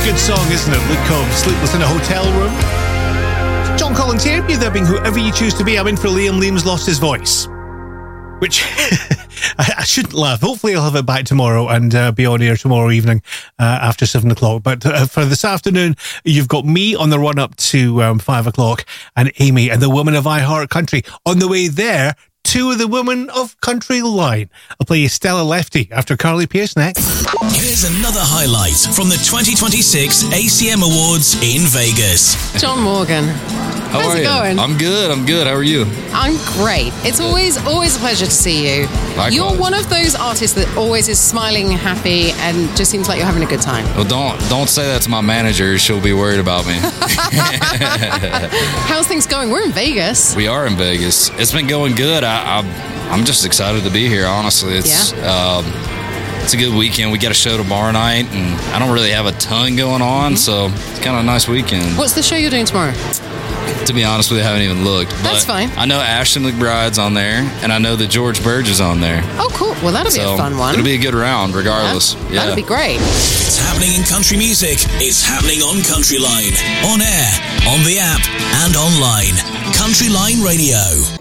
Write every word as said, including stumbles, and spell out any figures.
Good song, isn't it? Luke Combs, Sleepless in a Hotel Room. John Collins here, you there being whoever you choose to be. I'm in for Liam. Liam's lost his voice. Which, I, I shouldn't laugh. Hopefully I'll have it back tomorrow and uh, be on air tomorrow evening uh, after seven o'clock. But uh, for this afternoon, you've got me on the run up to um, five o'clock and Amy and the women of iHeart Country. On the way there, two of the women of Country Line. I'll play you Stella Lefty after Carly Pearce next. Here's another highlight from the twenty twenty-six A C M Awards in Vegas. John Morgan. How How's are it you? going? I'm good. I'm good. How are you? I'm great. It's always, always a pleasure to see you. Likewise. You're one of those artists that always is smiling, happy, and just seems like you're having a good time. Well, don't don't say that to my manager. She'll be worried about me. How's things going? We're in Vegas. We are in Vegas. It's been going good. I, I I'm just excited to be here. Honestly, it's Yeah. um, it's a good weekend. We got a show tomorrow night, and I don't really have a ton going on, so it's kind of a nice weekend. What's the show you're doing tomorrow? To be honest with you, I haven't even looked. But That's fine. I know Ashton McBride's on there, and I know that George Burge is on there. Oh, cool. Well, that'll be So a fun one. it'll be a good round, regardless. Yeah, Yeah. That'll be great. It's happening in country music. It's happening on Country Line. On air, on the app, and online. Country Line Radio.